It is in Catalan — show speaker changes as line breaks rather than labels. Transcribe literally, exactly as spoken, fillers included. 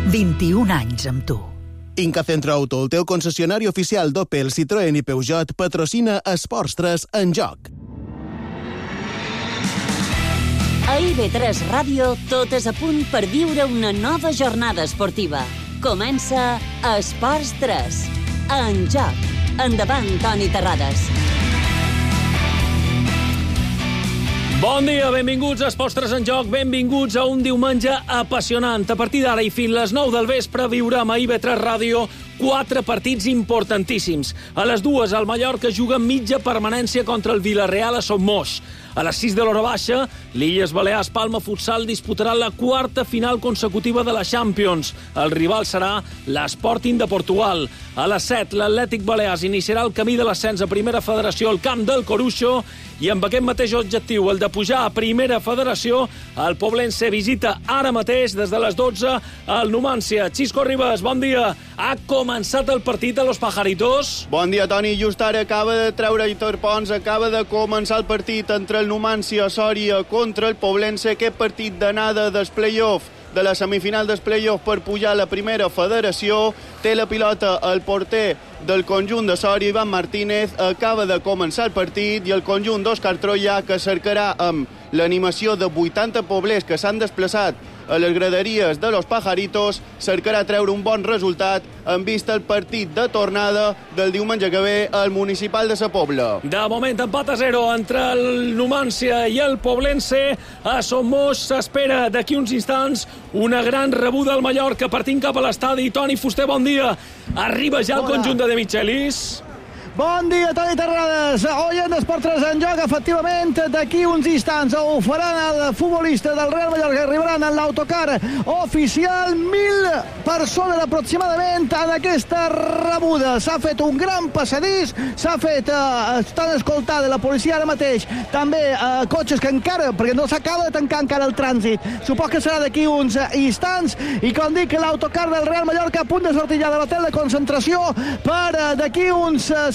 vint-i-un anys amb tu.
Inca Centro Auto, el teu concessionari oficial d'Opel, Citroën i Peugeot, patrocina Esports tres en joc.
A I B tres Ràdio tot és a punt per viure una nova jornada esportiva. Comença Esports tres en joc. Endavant, Toni Terrades.
Bon dia, benvinguts a Esports tres en joc, benvinguts a un diumenge apassionant. A partir d'ara i fins les nou del vespre viurem a I B tres Ràdio quatre partits importantíssims. A les dues, el Mallorca juga mitja permanència contra el Villarreal a Sommoix. A les sis de l'hora baixa, l'Illes Balears Palma Futsal disputarà la quarta final consecutiva de la Champions. El rival serà l'Sporting de Portugal. A les set, l'Atlètic Balears iniciarà el camí de l'ascens a Primera Federació al camp del Coruixo i amb aquest mateix objectiu, el de pujar a Primera Federació, el Poblense visita ara mateix, des de les dotze, el Numància. Xisco Ribas, bon dia. Ha començat el partit a Los Pajaritos?
Bon dia, Toni. Just ara acaba de treure Hitor Pons, acaba de començar el partit entre el Numància Sòria contra el Poblense, aquest partit d'anada del play-off, de la semifinal del play-off per pujar a la Primera Federació. Té la pilota el porter del conjunt de Sòria, Ivan Martínez. Acaba de començar el partit i el conjunt d'Òscar Troia, que cercarà amb l'animació de vuitanta poblers que s'han desplaçat a les graderies de Los Pajaritos, cercarà treure un bon resultat en vista el partit de tornada del diumenge que ve al Municipal de Sa Pobla.
De moment, empat a zero entre el Numància i el Poblense. A Sommoix s'espera d'aquí uns instants una gran rebuda al Mallorca partint cap a l'estadi. Toni Fuster, bon dia. Arriba ja el conjunt de De Michelis.
Bon dia, Toni Terrades. Oient d'Esport tres en joc, efectivament, d'aquí uns instants ho faran el futbolista del Real Mallorca, arribaran en l'autocar oficial, mil persones aproximadament en aquesta rebuda. S'ha fet un gran passadís, s'ha fet, eh, estan escoltant la policia ara mateix, també eh, cotxes que encara, perquè no s'acaba de tancar encara el trànsit, supos que serà d'aquí uns instants, i com dic, l'autocar del Real Mallorca a punt de sortir ja de l'hotel de concentració per eh, d'aquí uns